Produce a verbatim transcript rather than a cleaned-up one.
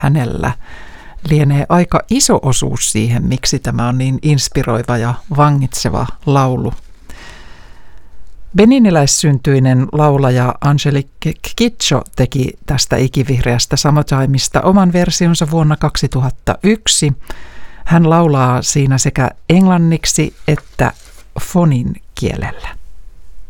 hänellä lienee aika iso osuus siihen, miksi tämä on niin inspiroiva ja vangitseva laulu. Beniniläissyntyinen laulaja Angelique Kidjo teki tästä ikivihreästä Summertimeista oman versionsa vuonna kaksituhattayksi. Hän laulaa siinä sekä englanniksi että fonin kielellä.